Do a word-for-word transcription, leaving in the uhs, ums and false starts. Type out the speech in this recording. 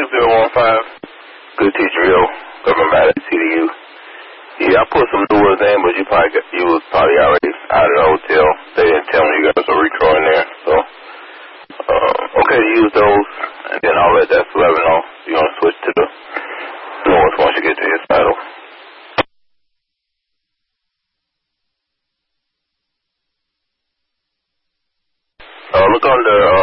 six zero one five. Good teacher, yo. Government Matter, C D U. Yeah, I put some new ones in, but you probably got, you was probably already out of the hotel. They didn't tell me you got some recall in there, so. Uh, okay, use those, and then I'll let that eleven know. You want to switch to the new ones once you get to his title. Uh, look under